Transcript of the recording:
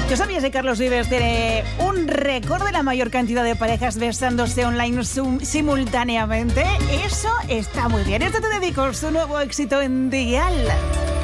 ¿Tú sabías que Carlos Vives tiene un récord de la mayor cantidad de parejas besándose online simultáneamente? Eso está muy bien. Esto te dedico, su nuevo éxito en Dial.